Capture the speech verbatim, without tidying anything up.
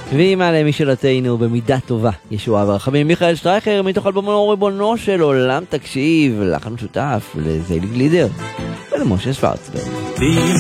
ועימה למשאלתנו במידה טובה ישועה ורחמים מיכאל שטרייכר מתוך אלבומו ריבונו של עולם תקשיב, לחן משותף לזיילי גלידר ולמשה שוורצברג.